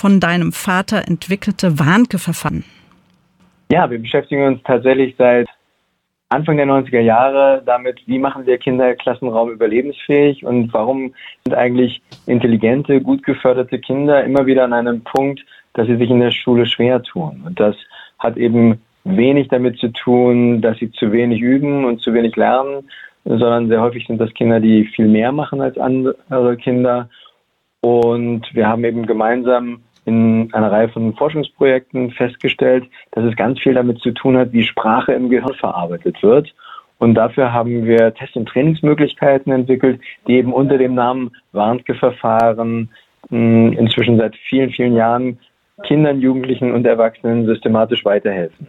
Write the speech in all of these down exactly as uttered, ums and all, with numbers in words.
von deinem Vater entwickelte Warnke-Verfahren? Ja, wir beschäftigen uns tatsächlich seit Anfang der neunziger Jahre damit, wie machen wir Kinder Klassenraum überlebensfähig und warum sind eigentlich intelligente, gut geförderte Kinder immer wieder an einem Punkt, dass sie sich in der Schule schwer tun. Und das hat eben wenig damit zu tun, dass sie zu wenig üben und zu wenig lernen, sondern sehr häufig sind das Kinder, die viel mehr machen als andere Kinder. Und wir haben eben gemeinsam in einer Reihe von Forschungsprojekten festgestellt, dass es ganz viel damit zu tun hat, wie Sprache im Gehirn verarbeitet wird. Und dafür haben wir Test- und Trainingsmöglichkeiten entwickelt, die eben unter dem Namen Warnke-Verfahren inzwischen seit vielen, vielen Jahren Kindern, Jugendlichen und Erwachsenen systematisch weiterhelfen.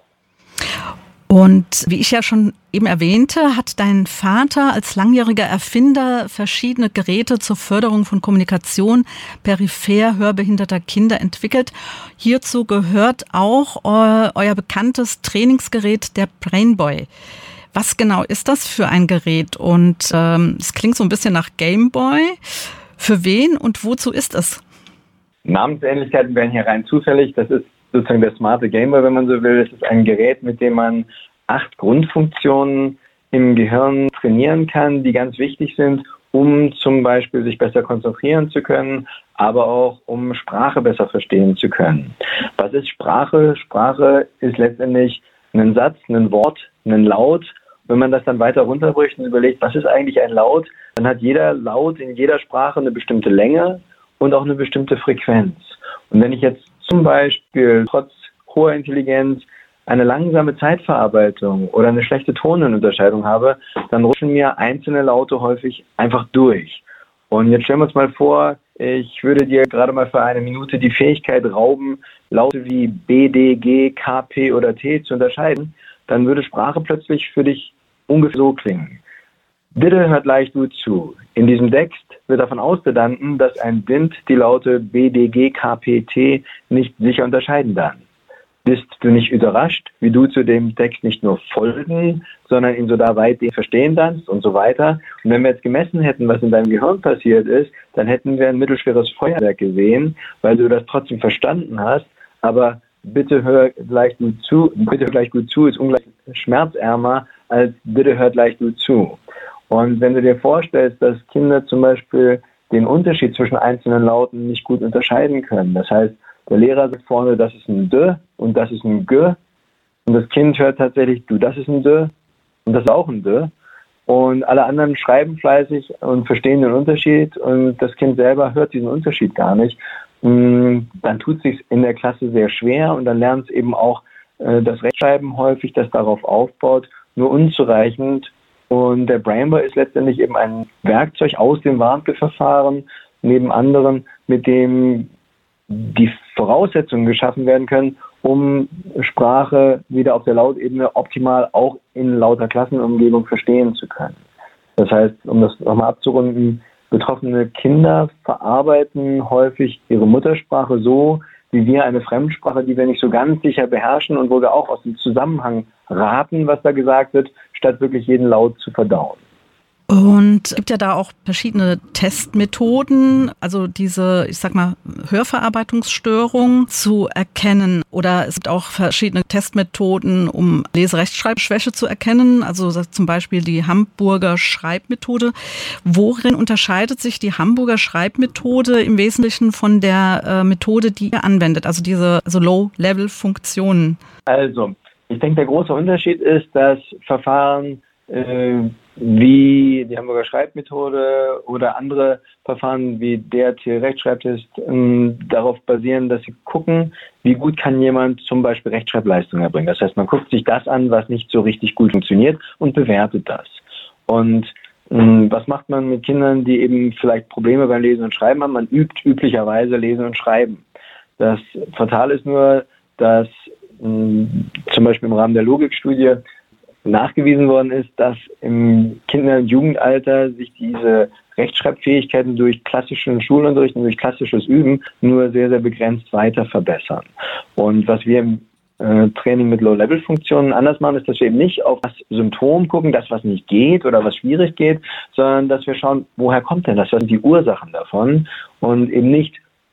Und wie ich ja schon eben erwähnte, hat dein Vater als langjähriger Erfinder verschiedene Geräte zur Förderung von Kommunikation peripher hörbehinderter Kinder entwickelt. Hierzu gehört auch eu- euer bekanntes Trainingsgerät, der Brainboy. Was genau ist das für ein Gerät? Und ähm, es klingt so ein bisschen nach Gameboy. Für wen und wozu ist es? Namensähnlichkeiten wären hier rein zufällig. Das ist sozusagen der smarte Gameboy, wenn man so will. Es ist ein Gerät, mit dem man acht Grundfunktionen im Gehirn trainieren kann, die ganz wichtig sind, um zum Beispiel sich besser konzentrieren zu können, aber auch um Sprache besser verstehen zu können. Was ist Sprache? Sprache ist letztendlich ein Satz, ein Wort, ein Laut. Wenn man das dann weiter runterbricht und überlegt, was ist eigentlich ein Laut, dann hat jeder Laut in jeder Sprache eine bestimmte Länge und auch eine bestimmte Frequenz. Und wenn ich jetzt zum Beispiel trotz hoher Intelligenz eine langsame Zeitverarbeitung oder eine schlechte Tonunterscheidung habe, dann rutschen mir einzelne Laute häufig einfach durch. Und jetzt stellen wir uns mal vor, ich würde dir gerade mal für eine Minute die Fähigkeit rauben, Laute wie B, D, G, K, P oder T zu unterscheiden, dann würde Sprache plötzlich für dich ungefähr so klingen. Bitte hört leicht gut zu. In diesem Text wird davon ausgegangen, dass ein Blind die Laute B, D, G, K, P, T nicht sicher unterscheiden kann. Bist du nicht überrascht, wie du zu dem Text nicht nur folgen, sondern ihn so da weit verstehen kannst und so weiter? Und wenn wir jetzt gemessen hätten, was in deinem Gehirn passiert ist, dann hätten wir ein mittelschweres Feuerwerk gesehen, weil du das trotzdem verstanden hast. Aber bitte hör gleich gut zu, bitte hör gleich gut zu, ist ungleich schmerzärmer als bitte hört gleich gut zu. Und wenn du dir vorstellst, dass Kinder zum Beispiel den Unterschied zwischen einzelnen Lauten nicht gut unterscheiden können, das heißt, der Lehrer sagt vorne, das ist ein D und das ist ein G, und das Kind hört tatsächlich, du, das ist ein D und das ist auch ein D, und alle anderen schreiben fleißig und verstehen den Unterschied und das Kind selber hört diesen Unterschied gar nicht, dann tut es sich in der Klasse sehr schwer und dann lernt es eben auch das Rechtschreiben häufig, das darauf aufbaut, nur unzureichend. Und der Brainboy ist letztendlich eben ein Werkzeug aus dem Warnke-Verfahren, neben anderen, mit dem die Voraussetzungen geschaffen werden können, um Sprache wieder auf der Lautebene optimal auch in lauter Klassenumgebung verstehen zu können. Das heißt, um das nochmal abzurunden, betroffene Kinder verarbeiten häufig ihre Muttersprache so, wie wir eine Fremdsprache, die wir nicht so ganz sicher beherrschen und wo wir auch aus dem Zusammenhang raten, was da gesagt wird, statt wirklich jeden Laut zu verdauen. Und es gibt ja da auch verschiedene Testmethoden, also diese, ich sag mal, Hörverarbeitungsstörung zu erkennen. Oder es gibt auch verschiedene Testmethoden, um Leserechtschreibschwäche zu erkennen. Also zum Beispiel die Hamburger Schreibmethode. Worin unterscheidet sich die Hamburger Schreibmethode im Wesentlichen von der äh, Methode, die ihr anwendet? Also diese also Low-Level-Funktionen. Also, ich denke, der große Unterschied ist, dass Verfahren äh, wie die Hamburger Schreibmethode oder andere Verfahren wie D R T-Rechtschreibtest ähm, darauf basieren, dass sie gucken, wie gut kann jemand zum Beispiel Rechtschreibleistung erbringen. Das heißt, man guckt sich das an, was nicht so richtig gut funktioniert und bewertet das. Und ähm, was macht man mit Kindern, die eben vielleicht Probleme beim Lesen und Schreiben haben? Man übt üblicherweise Lesen und Schreiben. Das Fatale ist nur, dass ähm, zum Beispiel im Rahmen der Logikstudie nachgewiesen worden ist, dass im Kinder- und Jugendalter sich diese Rechtschreibfähigkeiten durch klassischen Schulunterricht und durch klassisches Üben nur sehr, sehr begrenzt weiter verbessern. Und was wir im äh, Training mit Low-Level-Funktionen anders machen, ist, dass wir eben nicht auf das Symptom gucken, das, was nicht geht oder was schwierig geht, sondern dass wir schauen, woher kommt denn das, was sind die Ursachen davon, und eben nicht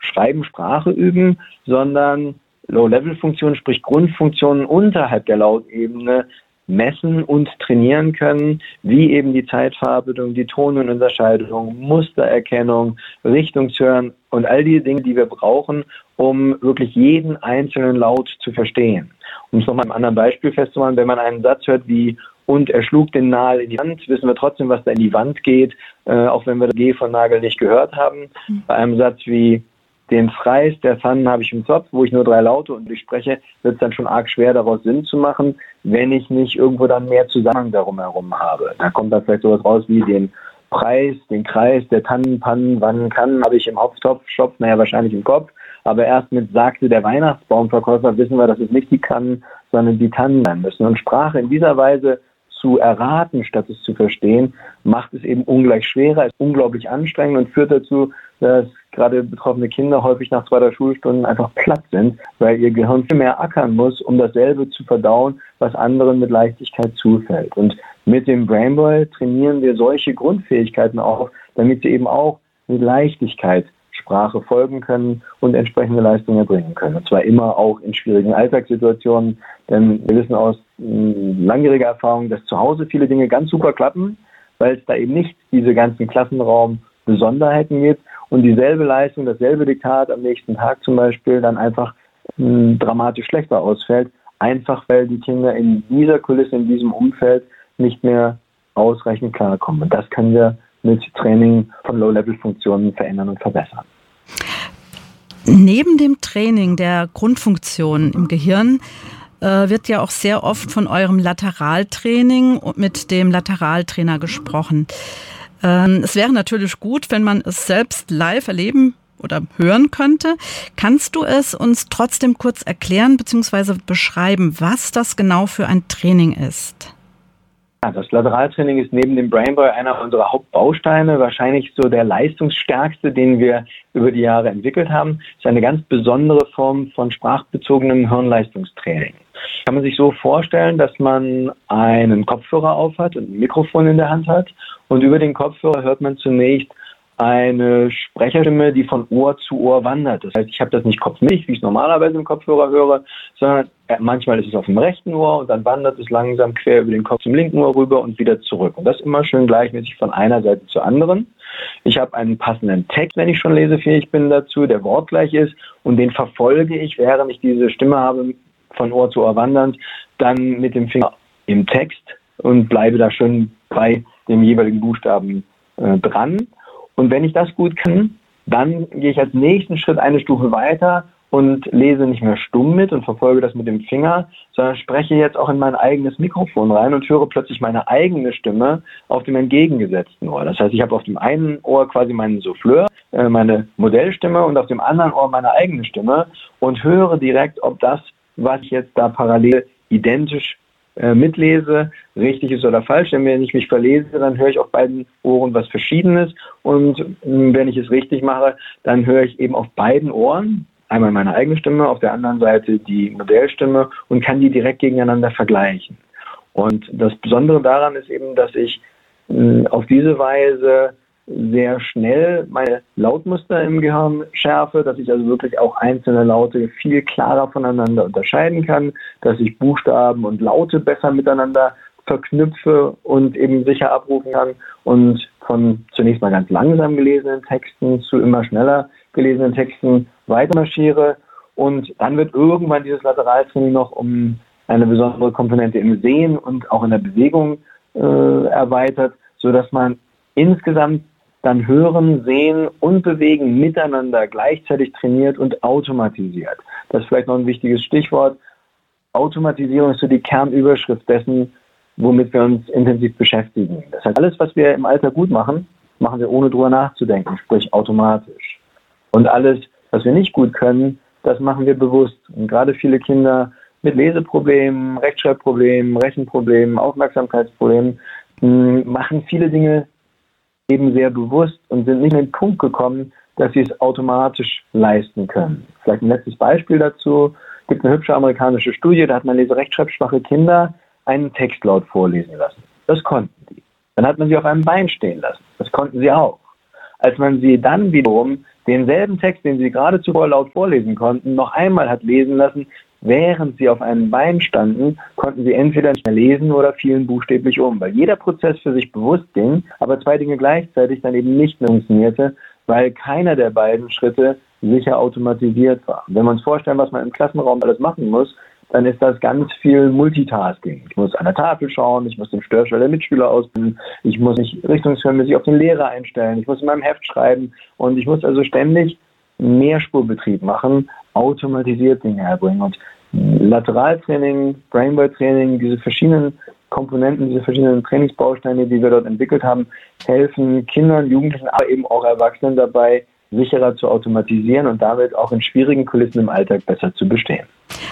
Schreiben, Sprache üben, sondern Low-Level-Funktionen, sprich Grundfunktionen unterhalb der Lautebene messen und trainieren können, wie eben die Zeitverarbeitung, die Ton- und Unterscheidung, Mustererkennung, Richtungshören und all die Dinge, die wir brauchen, um wirklich jeden einzelnen Laut zu verstehen. Um es nochmal an einem anderen Beispiel festzumachen, wenn man einen Satz hört wie „und er schlug den Nagel in die Wand", wissen wir trotzdem, was da in die Wand geht, äh, auch wenn wir das G von Nagel nicht gehört haben. Bei einem Satz wie „den Freis der Pfannen habe ich im Zopf", wo ich nur drei Laute und ich spreche, wird es dann schon arg schwer, daraus Sinn zu machen, wenn ich nicht irgendwo dann mehr Zusammenhang darum herum habe. Da kommt dann vielleicht sowas raus wie den Preis, den Kreis, der Tannen, Pannen, wann kann, habe ich im Hopftopf, Schopf, naja, wahrscheinlich im Kopf. Aber erst mit sagte der Weihnachtsbaumverkäufer wissen wir, dass es nicht die Kannen, sondern die Tannen sein müssen. Und Sprache in dieser Weise zu erraten, statt es zu verstehen, macht es eben ungleich schwerer, ist unglaublich anstrengend und führt dazu, dass gerade betroffene Kinder häufig nach zwei, drei Schulstunden einfach platt sind, weil ihr Gehirn viel mehr ackern muss, um dasselbe zu verdauen, was anderen mit Leichtigkeit zufällt. Und mit dem Brainboy trainieren wir solche Grundfähigkeiten auf, damit sie eben auch mit Leichtigkeit Sprache folgen können und entsprechende Leistungen erbringen können. Und zwar immer auch in schwierigen Alltagssituationen, denn wir wissen aus langjähriger Erfahrung, dass zu Hause viele Dinge ganz super klappen, weil es da eben nicht diese ganzen Klassenraum-Besonderheiten gibt und dieselbe Leistung, dasselbe Diktat am nächsten Tag zum Beispiel dann einfach mh, dramatisch schlechter ausfällt, einfach weil die Kinder in dieser Kulisse, in diesem Umfeld nicht mehr ausreichend klarkommen. Und das können wir mit Training von Low-Level-Funktionen verändern und verbessern. Neben dem Training der Grundfunktionen im Gehirn äh, wird ja auch sehr oft von eurem Lateraltraining und mit dem Lateraltrainer gesprochen. Ähm, es wäre natürlich gut, wenn man es selbst live erleben oder hören könnte. Kannst du es uns trotzdem kurz erklären bzw. beschreiben, was das genau für ein Training ist? Das Lateraltraining ist neben dem Brainboy einer unserer Hauptbausteine, wahrscheinlich so der leistungsstärkste, den wir über die Jahre entwickelt haben. Es ist eine ganz besondere Form von sprachbezogenem Hirnleistungstraining. Kann man sich so vorstellen, dass man einen Kopfhörer aufhat und ein Mikrofon in der Hand hat und über den Kopfhörer hört man zunächst eine Sprecherstimme, die von Ohr zu Ohr wandert. Das heißt, ich habe das nicht kopfmäßig, wie ich es normalerweise im Kopfhörer höre, sondern manchmal ist es auf dem rechten Ohr und dann wandert es langsam quer über den Kopf zum linken Ohr rüber und wieder zurück. Und das immer schön gleichmäßig von einer Seite zur anderen. Ich habe einen passenden Text, wenn ich schon lesefähig bin dazu, der wortgleich ist und den verfolge ich, während ich diese Stimme habe, von Ohr zu Ohr wandernd, dann mit dem Finger im Text und bleibe da schön bei dem jeweiligen Buchstaben äh, dran. Und wenn ich das gut kann, dann gehe ich als nächsten Schritt eine Stufe weiter und lese nicht mehr stumm mit und verfolge das mit dem Finger, sondern spreche jetzt auch in mein eigenes Mikrofon rein und höre plötzlich meine eigene Stimme auf dem entgegengesetzten Ohr. Das heißt, ich habe auf dem einen Ohr quasi meinen Souffleur, äh, meine Modellstimme und auf dem anderen Ohr meine eigene Stimme und höre direkt, ob das, was ich jetzt da parallel identisch äh, mitlese, richtig ist oder falsch. Denn wenn ich mich verlese, dann höre ich auf beiden Ohren was Verschiedenes und äh, wenn ich es richtig mache, dann höre ich eben auf beiden Ohren einmal meine eigene Stimme, auf der anderen Seite die Modellstimme und kann die direkt gegeneinander vergleichen. Und das Besondere daran ist eben, dass ich mh, auf diese Weise sehr schnell meine Lautmuster im Gehirn schärfe, dass ich also wirklich auch einzelne Laute viel klarer voneinander unterscheiden kann, dass ich Buchstaben und Laute besser miteinander verknüpfe und eben sicher abrufen kann und von zunächst mal ganz langsam gelesenen Texten zu immer schneller gelesenen Texten weitermarschiere und dann wird irgendwann dieses Lateraltraining noch um eine besondere Komponente im Sehen und auch in der Bewegung äh, erweitert, sodass man insgesamt dann Hören, Sehen und Bewegen miteinander gleichzeitig trainiert und automatisiert. Das ist vielleicht noch ein wichtiges Stichwort. Automatisierung ist so die Kernüberschrift dessen, womit wir uns intensiv beschäftigen. Das heißt, alles, was wir im Alltag gut machen, machen wir ohne drüber nachzudenken, sprich automatisch. Und alles, was wir nicht gut können, das machen wir bewusst. Und gerade viele Kinder mit Leseproblemen, Rechtschreibproblemen, Rechenproblemen, Aufmerksamkeitsproblemen machen viele Dinge eben sehr bewusst und sind nicht an den Punkt gekommen, dass sie es automatisch leisten können. Vielleicht ein letztes Beispiel dazu. Es gibt eine hübsche amerikanische Studie, da hat man leserechtschreibschwache Kinder einen Text laut vorlesen lassen. Das konnten die. Dann hat man sie auf einem Bein stehen lassen. Das konnten sie auch. Als man sie dann wiederum denselben Text, den sie gerade zuvor laut vorlesen konnten, noch einmal hat lesen lassen. Während sie auf einem Bein standen, konnten sie entweder nicht mehr lesen oder fielen buchstäblich um, weil jeder Prozess für sich bewusst ging, aber zwei Dinge gleichzeitig dann eben nicht mehr funktionierte, weil keiner der beiden Schritte sicher automatisiert war. Wenn wir uns vorstellen, was man im Klassenraum alles machen muss, dann ist das ganz viel Multitasking. Ich muss an der Tafel schauen, ich muss den Störschwell der Mitschüler ausbilden, ich muss mich richtungsmäßig auf den Lehrer einstellen, ich muss in meinem Heft schreiben und ich muss also ständig Mehrspurbetrieb machen, automatisiert Dinge herbringen. Und Lateraltraining, Brainboard-Training, diese verschiedenen Komponenten, diese verschiedenen Trainingsbausteine, die wir dort entwickelt haben, helfen Kindern, Jugendlichen, aber eben auch Erwachsenen dabei, sicherer zu automatisieren und damit auch in schwierigen Kulissen im Alltag besser zu bestehen.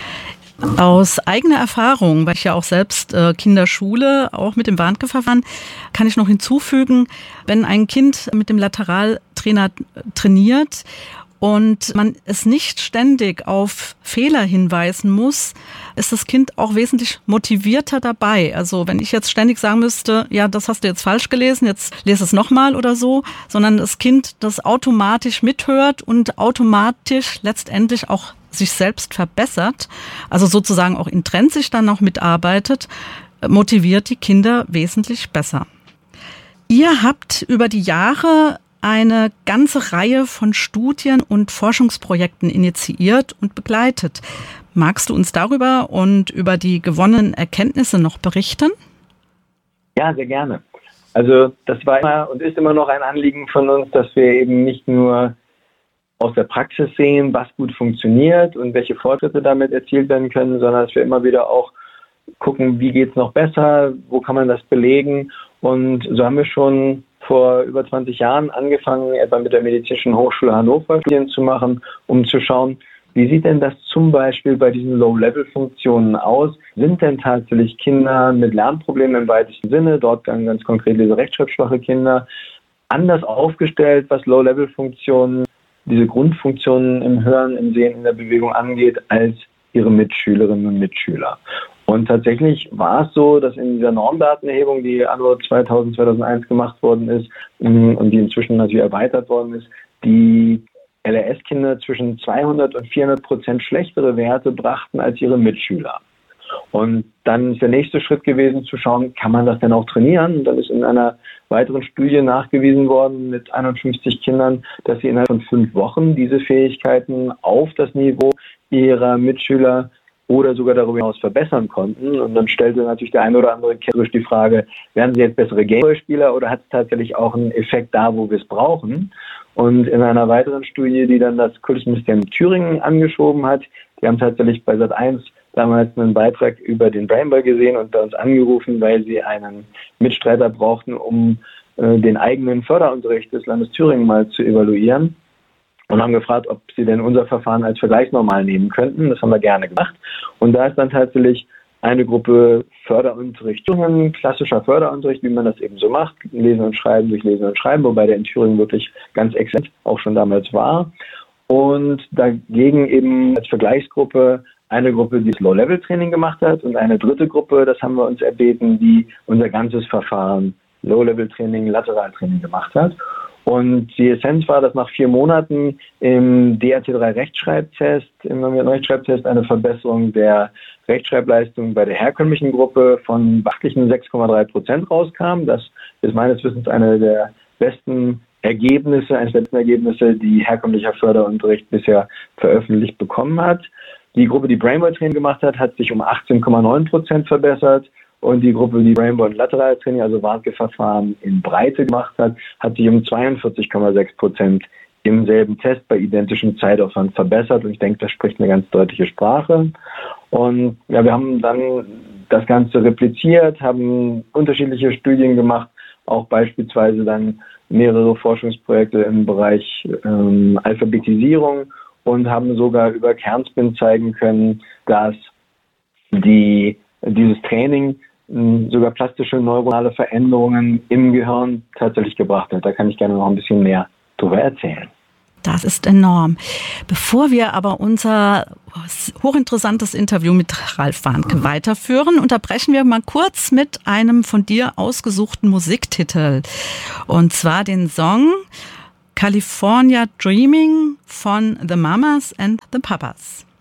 Aus eigener Erfahrung, weil ich ja auch selbst äh, Kinderschule, auch mit dem Warnke-Verfahren, kann ich noch hinzufügen, wenn ein Kind mit dem Lateraltrainer trainiert und man es nicht ständig auf Fehler hinweisen muss, ist das Kind auch wesentlich motivierter dabei. Also wenn ich jetzt ständig sagen müsste, ja, das hast du jetzt falsch gelesen, jetzt lese es nochmal oder so, sondern das Kind das automatisch mithört und automatisch letztendlich auch sich selbst verbessert, also sozusagen auch intrinsisch dann noch mitarbeitet, motiviert die Kinder wesentlich besser. Ihr habt über die Jahre eine ganze Reihe von Studien und Forschungsprojekten initiiert und begleitet. Magst du uns darüber und über die gewonnenen Erkenntnisse noch berichten? Ja, sehr gerne. Also das war immer und ist immer noch ein Anliegen von uns, dass wir eben nicht nur aus der Praxis sehen, was gut funktioniert und welche Fortschritte damit erzielt werden können, sondern dass wir immer wieder auch gucken, wie geht es noch besser, wo kann man das belegen. Und so haben wir schon vor über zwanzig Jahren angefangen, etwa mit der Medizinischen Hochschule Hannover Studien zu machen, um zu schauen, wie sieht denn das zum Beispiel bei diesen Low-Level-Funktionen aus? Sind denn tatsächlich Kinder mit Lernproblemen im weitesten Sinne, dort ganz konkret diese rechtschreibschwache Kinder, anders aufgestellt, was Low-Level-Funktionen, diese Grundfunktionen im Hören, im Sehen, in der Bewegung angeht, als ihre Mitschülerinnen und Mitschüler? Und tatsächlich war es so, dass in dieser Normdatenerhebung, die anno zweitausend, zweitausendeins gemacht worden ist und die inzwischen natürlich erweitert worden ist, die L R S-Kinder zwischen zweihundert und vierhundert Prozent schlechtere Werte brachten als ihre Mitschüler. Und dann ist der nächste Schritt gewesen, zu schauen, kann man das denn auch trainieren? Und dann ist in einer weiteren Studie nachgewiesen worden mit einundfünfzig Kindern, dass sie innerhalb von fünf Wochen diese Fähigkeiten auf das Niveau ihrer Mitschüler oder sogar darüber hinaus verbessern konnten. Und dann stellte natürlich der eine oder andere kritisch die Frage, werden sie jetzt bessere Gameboy-Spieler oder hat es tatsächlich auch einen Effekt da, wo wir es brauchen? Und in einer weiteren Studie, die dann das Kultusministerium Thüringen angeschoben hat, die haben tatsächlich bei Sat eins damals einen Beitrag über den Brainboy gesehen und bei uns angerufen, weil sie einen Mitstreiter brauchten, um äh, den eigenen Förderunterricht des Landes Thüringen mal zu evaluieren. Und haben gefragt, ob sie denn unser Verfahren als Vergleichsnormal nehmen könnten. Das haben wir gerne gemacht. Und da ist dann tatsächlich eine Gruppe Förderunterricht, klassischer Förderunterricht, wie man das eben so macht, Lesen und Schreiben durch Lesen und Schreiben, wobei der in Thüringen wirklich ganz exzellent auch schon damals war. Und dagegen eben als Vergleichsgruppe eine Gruppe, die das Low-Level-Training gemacht hat und eine dritte Gruppe, das haben wir uns erbeten, die unser ganzes Verfahren Low-Level-Training, Lateraltraining gemacht hat. Und die Essenz war, dass nach vier Monaten im D R T drei Rechtschreibtest, im Rechtschreibtest eine Verbesserung der Rechtschreibleistung bei der herkömmlichen Gruppe von beachtlichen sechs Komma drei Prozent rauskam. Das ist meines Wissens eine der besten Ergebnisse, eines der besten Ergebnisse, die herkömmlicher Förderunterricht bisher veröffentlicht bekommen hat. Die Gruppe, die Brainboy-Training gemacht hat, hat sich um achtzehn Komma neun Prozent verbessert. Und die Gruppe, die Brainboy und Lateraltraining, also Warnke-Verfahren in Breite gemacht hat, hat sich um zweiundvierzig Komma sechs Prozent im selben Test bei identischem Zeitaufwand verbessert. Und ich denke, das spricht eine ganz deutliche Sprache. Und ja, wir haben dann das Ganze repliziert, haben unterschiedliche Studien gemacht, auch beispielsweise dann mehrere Forschungsprojekte im Bereich ähm, Alphabetisierung und haben sogar über Kernspin zeigen können, dass die, dieses Training sogar plastische neuronale Veränderungen im Gehirn tatsächlich gebracht hat. Da kann ich gerne noch ein bisschen mehr drüber erzählen. Das ist enorm. Bevor wir aber unser hochinteressantes Interview mit Ralf Warnke weiterführen, unterbrechen wir mal kurz mit einem von dir ausgesuchten Musiktitel. Und zwar den Song California Dreaming von The Mamas and the Papas.